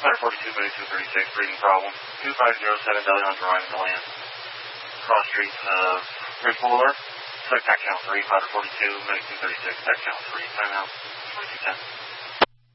Flight 42, Bay 236, breathing problem. 2507 Delhi on drawing to land. Cross streets of Ridge Boulevard. Select tack count 3, Cloud 42, Medic 236, tack count 3, timeout 2210.